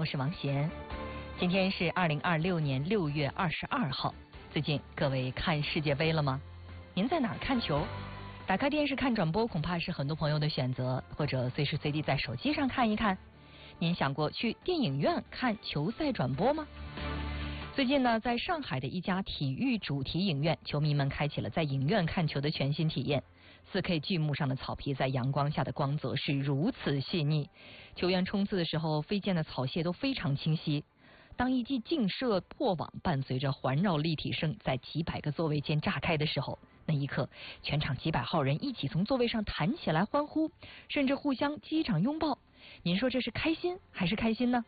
我是王贤。今天是2026年6月22号。最近各位看世界杯了吗？您在哪儿看球？打开电视看转播恐怕是很多朋友的选择，或者随时随地在手机上看一看。您想过去电影院看球赛转播吗？最近呢，在上海的一家体育主题影院，球迷们开启了在影院看球的全新体验。4K 巨幕上的草皮在阳光下的光泽是如此细腻，球员冲刺的时候飞溅的草屑都非常清晰。当一记劲射破网伴随着环绕立体声在几百个座位间炸开的时候，那一刻全场几百号人一起从座位上弹起来欢呼，甚至互相击掌拥抱。您说这是开心还是开心呢？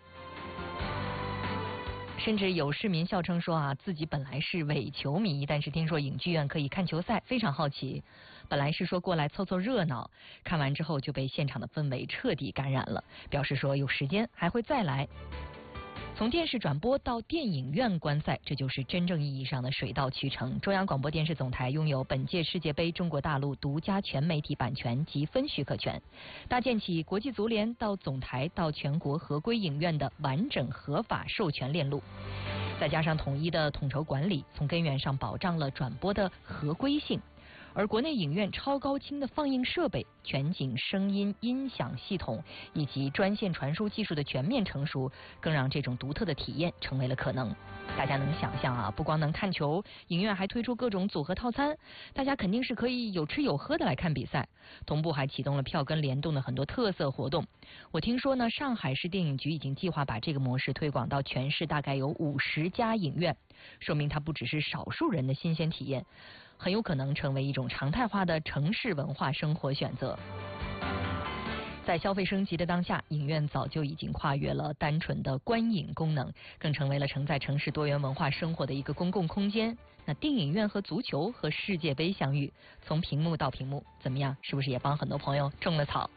甚至有市民笑称说自己本来是伪球迷，但是听说影剧院可以看球赛，非常好奇。本来是说过来凑凑热闹，看完之后就被现场的氛围彻底感染了，表示说有时间还会再来。从电视转播到电影院观赛，这就是真正意义上的水到渠成。中央广播电视总台拥有本届世界杯中国大陆独家全媒体版权及分许可权，搭建起国际足联到总台到全国合规影院的完整合法授权链路，再加上统一的统筹管理，从根源上保障了转播的合规性。而国内影院超高清的放映设备、全景声音音响系统以及专线传输技术的全面成熟，更让这种独特的体验成为了可能。大家能想象不光能看球，影院还推出各种组合套餐，大家肯定是可以有吃有喝的来看比赛。同步还启动了票根联动的很多特色活动。我听说呢，上海市电影局已经计划把这个模式推广到全市大概有50家影院，说明它不只是少数人的新鲜体验，很有可能成为一种常态化的城市文化生活选择。在消费升级的当下，影院早就已经跨越了单纯的观影功能，更成为了承载城市多元文化生活的一个公共空间。那电影院和足球和世界杯相遇，从屏幕到屏幕，怎么样？是不是也帮很多朋友种了草？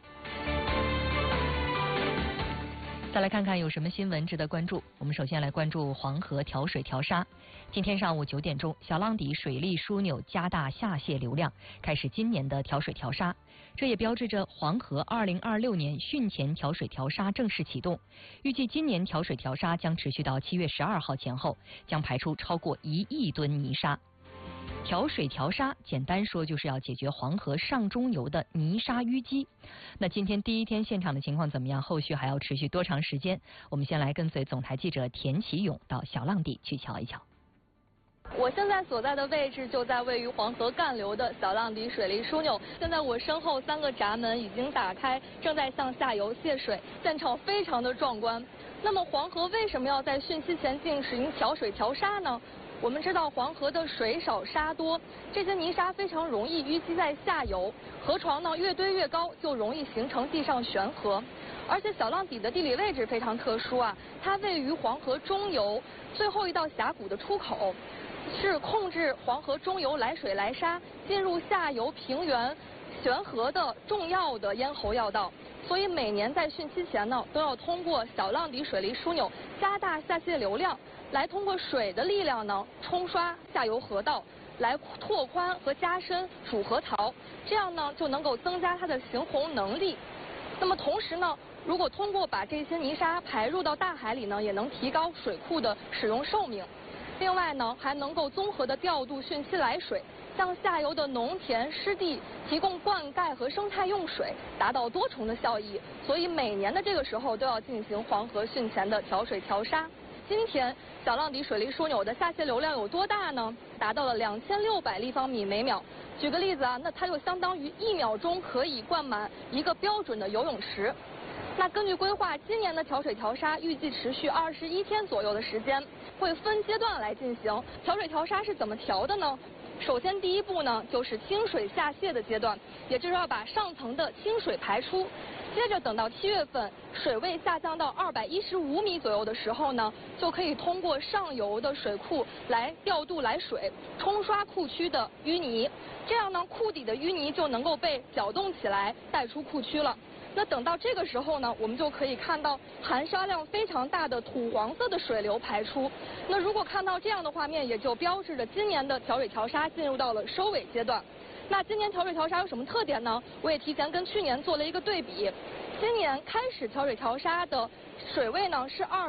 再来看看有什么新闻值得关注。我们首先来关注黄河调水调沙。今天上午9点钟，小浪底水利枢纽加大下泄流量，开始今年的调水调沙。这也标志着黄河2026年汛前调水调沙正式启动。预计今年调水调沙将持续到7月12号前后，将排出超过1亿吨泥沙。调水调沙简单说就是要解决黄河上中游的泥沙淤积。那今天第一天现场的情况怎么样？后续还要持续多长时间？我们先来跟随总台记者田启勇到小浪底去瞧一瞧。 我现在所在的位置就在位于黄河干流的小浪底水利枢纽。现在我身后3个闸门已经打开，正在向下游泄水，现场非常的壮观。那么黄河为什么要在汛期前进行调水调沙呢？我们知道黄河的水少沙多，这些泥沙非常容易淤积在下游，河床呢越堆越高，就容易形成地上悬河。而且小浪底的地理位置非常特殊它位于黄河中游最后一道峡谷的出口，是控制黄河中游来水来沙进入下游平原悬河的重要的咽喉要道。所以每年在汛期前呢，都要通过小浪底水利枢纽加大下泄流量，来通过水的力量呢冲刷下游河道，来拓宽和加深主河槽，这样呢就能够增加它的行洪能力。那么同时呢，如果通过把这些泥沙排入到大海里呢，也能提高水库的使用寿命。另外呢，还能够综合的调度汛期来水，向下游的农田湿地提供灌溉和生态用水，达到多重的效益。所以每年的这个时候都要进行黄河汛前的调水调沙。今天小浪底水利枢纽的下泄流量有多大呢？达到了2600立方米每秒。举个例子那它就相当于1秒钟可以灌满一个标准的游泳池。那根据规划，今年的调水调沙预计持续21天左右的时间，会分阶段来进行。调水调沙是怎么调的呢？首先第一步呢，就是清水下泄的阶段，也就是要把上层的清水排出。接着等到7月份，水位下降到215米左右的时候呢，就可以通过上游的水库来调度来水，冲刷库区的淤泥。这样呢，库底的淤泥就能够被搅动起来，带出库区了。那等到这个时候呢，我们就可以看到含沙量非常大的土黄色的水流排出。那如果看到这样的画面，也就标志着今年的调水调沙进入到了收尾阶段。那今年调水调沙有什么特点呢？我也提前跟去年做了一个对比。今年开始调水调沙的水位呢是